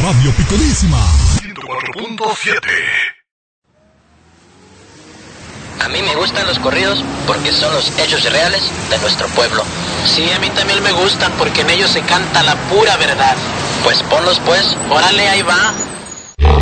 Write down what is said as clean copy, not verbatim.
Radio Picodísima 104.7. A mí me gustan los corridos porque son los hechos reales de nuestro pueblo. Sí, a mí también me gustan porque en ellos se canta la pura verdad. Pues ponlos pues. Órale, ahí va.